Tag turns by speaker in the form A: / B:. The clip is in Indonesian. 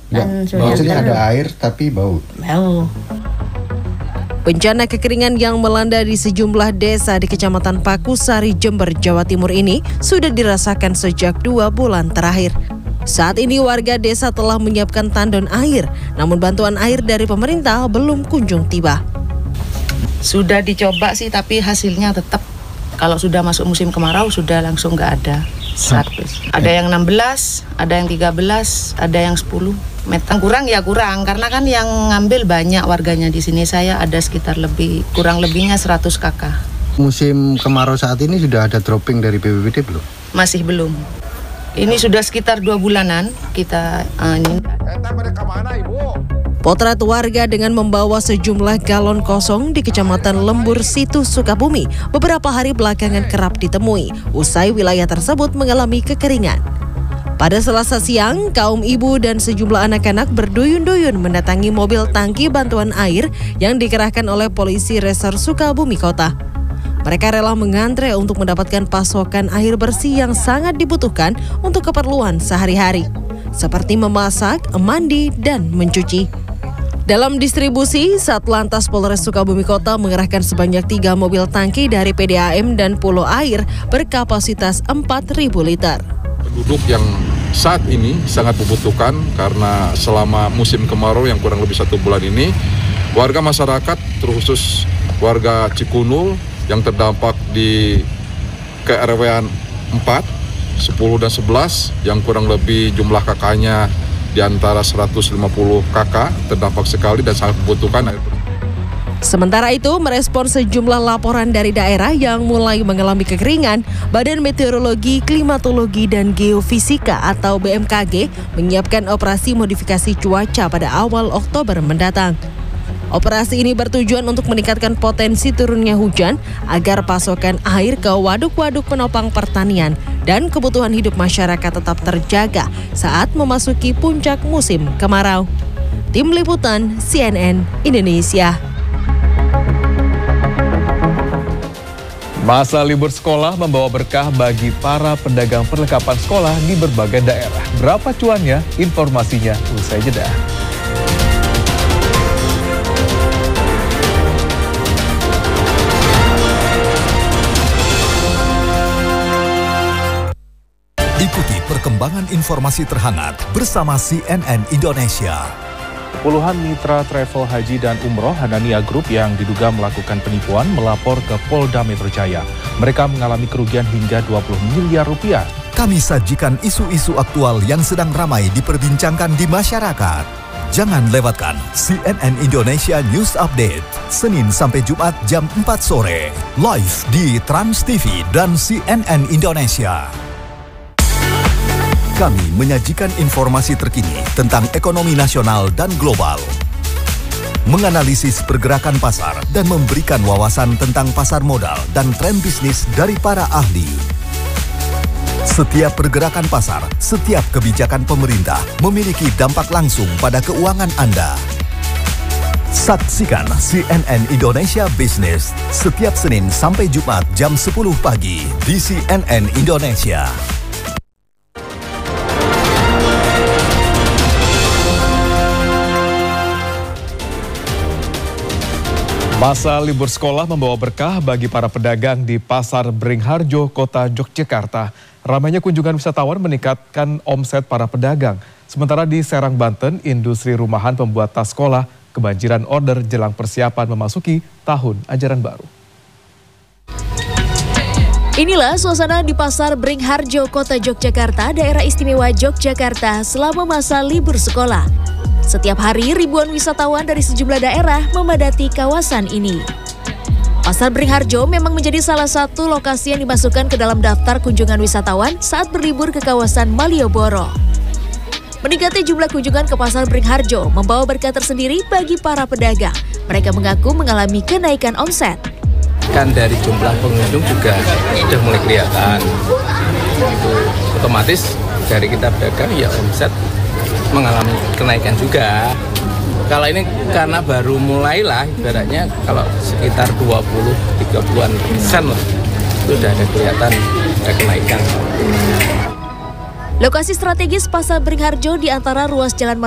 A: Maksudnya ada air tapi bau.
B: Bencana kekeringan yang melanda di sejumlah desa di Kecamatan Pakusari, Jember, Jawa Timur ini sudah dirasakan sejak 2 bulan terakhir. Saat ini warga desa telah menyiapkan tandon air, namun bantuan air dari pemerintah belum kunjung tiba.
C: Sudah dicoba sih, tapi hasilnya tetap kalau sudah masuk musim kemarau sudah langsung nggak ada 100. Ada yang 16, ada yang 13, ada yang 10. Meter kurang ya kurang, karena kan yang ngambil banyak warganya di sini. Saya ada sekitar kurang lebihnya 100 kakak.
A: Musim kemarau saat ini sudah ada dropping dari BPBD belum?
C: Masih belum. Ini sudah sekitar 2 bulanan kita ini.
B: Potret warga dengan membawa sejumlah galon kosong di Kecamatan Lembur, Situ, Sukabumi beberapa hari belakangan kerap ditemui usai wilayah tersebut mengalami kekeringan. Pada Selasa siang, kaum ibu dan sejumlah anak-anak berduyun-duyun mendatangi mobil tangki bantuan air yang dikerahkan oleh polisi Resor Sukabumi Kota. Mereka rela mengantre untuk mendapatkan pasokan air bersih yang sangat dibutuhkan untuk keperluan sehari-hari, seperti memasak, mandi, dan mencuci. Dalam distribusi, Satlantas Polres Sukabumi Kota mengerahkan sebanyak 3 mobil tangki dari PDAM dan Pulau Air berkapasitas 4.000 liter.
D: Penduduk yang saat ini sangat membutuhkan karena selama musim kemarau yang kurang lebih 1 bulan ini, warga masyarakat terkhusus warga Cikunul yang terdampak di KRW 4, 10 dan 11 yang kurang lebih jumlah kakaknya di antara 150 kakak terdampak sekali dan sangat membutuhkan air.
B: Sementara itu, merespon sejumlah laporan dari daerah yang mulai mengalami kekeringan, Badan Meteorologi, Klimatologi, dan Geofisika atau BMKG menyiapkan operasi modifikasi cuaca pada awal Oktober mendatang. Operasi ini bertujuan untuk meningkatkan potensi turunnya hujan agar pasokan air ke waduk-waduk penopang pertanian dan kebutuhan hidup masyarakat tetap terjaga saat memasuki puncak musim kemarau. Tim Liputan CNN Indonesia.
E: Masa libur sekolah membawa berkah bagi para pedagang perlengkapan sekolah di berbagai daerah. Berapa cuannya? Informasinya usai jeda.
F: Ikuti perkembangan informasi terhangat bersama CNN Indonesia.
G: Puluhan mitra travel haji dan umroh Hanania Group yang diduga melakukan penipuan melapor ke Polda Metro Jaya. Mereka mengalami kerugian hingga 20 miliar rupiah.
F: Kami sajikan isu-isu aktual yang sedang ramai diperbincangkan di masyarakat. Jangan lewatkan CNN Indonesia News Update, Senin sampai Jumat jam 4 sore. Live di Trans TV dan CNN Indonesia. Kami menyajikan informasi terkini tentang ekonomi nasional dan global, menganalisis pergerakan pasar dan memberikan wawasan tentang pasar modal dan tren bisnis dari para ahli. Setiap pergerakan pasar, setiap kebijakan pemerintah memiliki dampak langsung pada keuangan Anda. Saksikan CNN Indonesia Business setiap Senin sampai Jumat jam 10 pagi di CNN Indonesia.
E: Masa libur sekolah membawa berkah bagi para pedagang di Pasar Beringharjo, Kota Yogyakarta. Ramainya kunjungan wisatawan meningkatkan omset para pedagang. Sementara di Serang, Banten, industri rumahan pembuat tas sekolah kebanjiran order jelang persiapan memasuki tahun ajaran baru.
H: Inilah suasana di Pasar Beringharjo, Kota Yogyakarta, daerah istimewa Yogyakarta selama masa libur sekolah. Setiap hari ribuan wisatawan dari sejumlah daerah memadati kawasan ini. Pasar Beringharjo memang menjadi salah satu lokasi yang dimasukkan ke dalam daftar kunjungan wisatawan saat berlibur ke kawasan Malioboro. Meningkatnya jumlah kunjungan ke Pasar Beringharjo membawa berkah tersendiri bagi para pedagang. Mereka mengaku mengalami kenaikan omset.
I: Kan dari jumlah pengunjung juga sudah mulai kelihatan. Itu otomatis dari kita pedagang ya omset mengalami kenaikan juga. Kalau ini karena baru mulailah, ibaratnya kalau sekitar 20-30% lah, itu sudah ada kelihatan ada kenaikan.
H: Lokasi strategis Pasar Beringharjo di antara ruas Jalan